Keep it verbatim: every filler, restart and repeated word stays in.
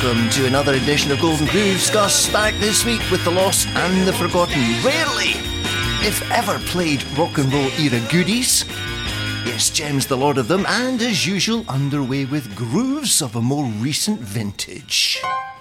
welcome to another edition of Golden Grooves. Gus back this week with the lost and the forgotten. Rarely, if ever, played rock and roll era goodies. Yes, Jem's the lord of them, and as usual, underway with grooves of a more recent vintage.